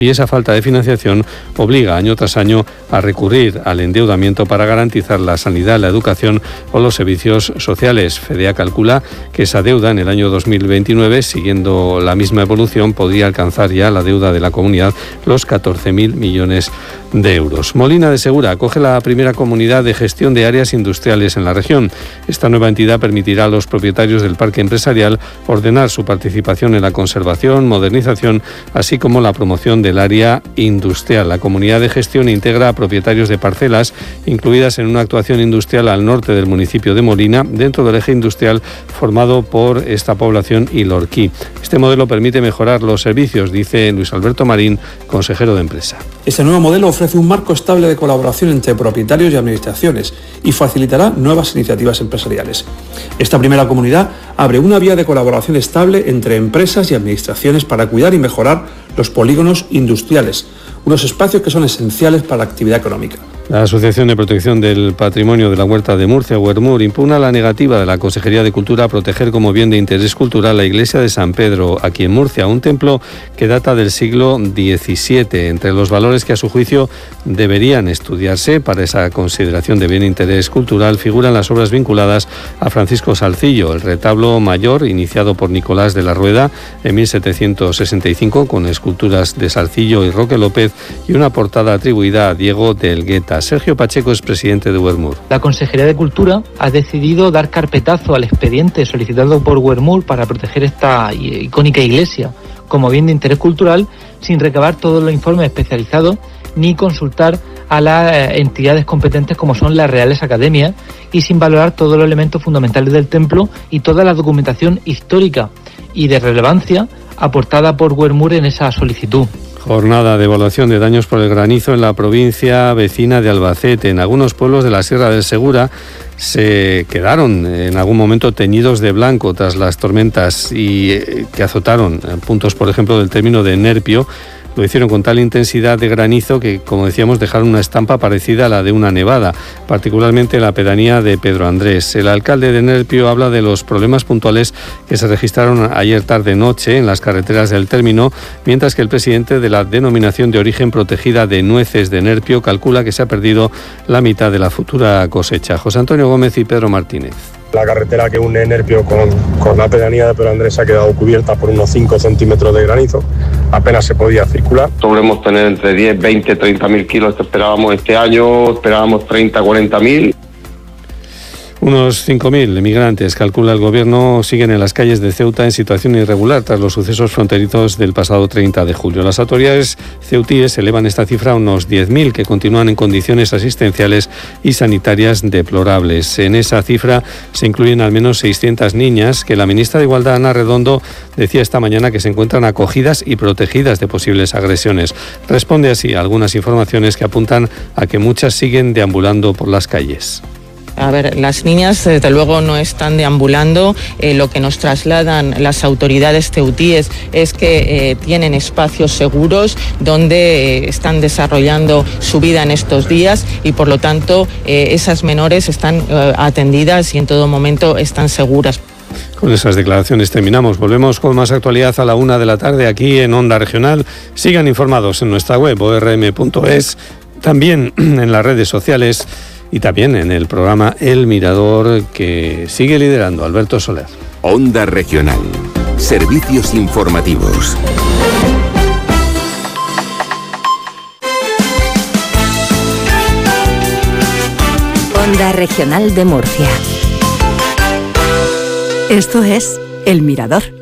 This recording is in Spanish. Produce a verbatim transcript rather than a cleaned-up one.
Y esa falta de financiación obliga año tras año a recurrir al endeudamiento para garantizar la sanidad, la educación o los servicios sociales. FEDEA calcula que esa deuda en el año dos mil veintinueve, siguiendo la misma evolución, podría alcanzar ya la deuda de la comunidad los catorce mil millones de euros. Molina de Segura acoge la primera comunidad de gestión de áreas industriales en la región. Esta nueva entidad permitirá a los propietarios del parque empresarial ordenar su participación en la conservación, modernización, así como la promoción del área industrial. La comunidad de gestión integra a propietarios de parcelas incluidas en una actuación industrial al norte del municipio de Molina, dentro del eje industrial formado por esta población y Lorquí. Este modelo permite mejorar los servicios, dice Luis Alberto Marín, consejero de Empresa. Este nuevo modelo ofrece un marco estable de colaboración entre propietarios y administraciones y facilitará nuevas iniciativas empresariales. Esta primera comunidad abre una vía de colaboración estable entre empresas y administraciones para cuidar y mejorar los polígonos industriales, unos espacios que son esenciales para la actividad económica. La Asociación de Protección del Patrimonio de la Huerta de Murcia, Huermur, impugna la negativa de la Consejería de Cultura a proteger como bien de interés cultural la iglesia de San Pedro, aquí en Murcia, un templo que data del siglo diecisiete. Entre los valores que a su juicio deberían estudiarse para esa consideración de bien de interés cultural figuran las obras vinculadas a Francisco Salcillo, el retablo mayor iniciado por Nicolás de la Rueda en mil setecientos sesenta y cinco con esculturas de Salcillo y Roque López y una portada atribuida a Diego de Elgueta. Sergio Pacheco es presidente de Huermur. La Consejería de Cultura ha decidido dar carpetazo al expediente solicitado por Huermur para proteger esta icónica iglesia como bien de interés cultural sin recabar todos los informes especializados ni consultar a las entidades competentes como son las Reales Academias y sin valorar todos los elementos fundamentales del templo y toda la documentación histórica y de relevancia aportada por Huermur en esa solicitud. Jornada de evaluación de daños por el granizo en la provincia vecina de Albacete. En algunos pueblos de la Sierra del Segura se quedaron en algún momento teñidos de blanco tras las tormentas y que azotaron puntos, por ejemplo, del término de Nerpio. Lo hicieron con tal intensidad de granizo que, como decíamos, dejaron una estampa parecida a la de una nevada, particularmente en la pedanía de Pedro Andrés. El alcalde de Nerpio habla de los problemas puntuales que se registraron ayer tarde-noche en las carreteras del término, mientras que el presidente de la denominación de origen protegida de nueces de Nerpio calcula que se ha perdido la mitad de la futura cosecha. José Antonio Gómez y Pedro Martínez. La carretera que une Nerpio con, con la pedanía de Pedro Andrés ha quedado cubierta por unos cinco centímetros de granizo, apenas se podía circular. Podremos tener entre diez, veinte, treinta mil kilos, esperábamos este año, esperábamos treinta, cuarenta mil. Unos cinco mil emigrantes, calcula el gobierno, siguen en las calles de Ceuta en situación irregular tras los sucesos fronterizos del pasado treinta de julio. Las autoridades ceutíes elevan esta cifra a unos diez mil que continúan en condiciones asistenciales y sanitarias deplorables. En esa cifra se incluyen al menos seiscientas niñas que la ministra de Igualdad, Ana Redondo, decía esta mañana que se encuentran acogidas y protegidas de posibles agresiones. Responde así a algunas informaciones que apuntan a que muchas siguen deambulando por las calles. A ver, las niñas desde luego no están deambulando, eh, lo que nos trasladan las autoridades ceutíes es que eh, tienen espacios seguros donde eh, están desarrollando su vida en estos días y por lo tanto eh, esas menores están eh, atendidas y en todo momento están seguras. Con esas declaraciones terminamos. Volvemos con más actualidad a la una de la tarde aquí en Onda Regional. Sigan informados en nuestra web o r m punto es, también en las redes sociales y también en el programa El Mirador que sigue liderando Alberto Soler. Onda Regional. Servicios informativos. Onda Regional de Murcia. Esto es El Mirador.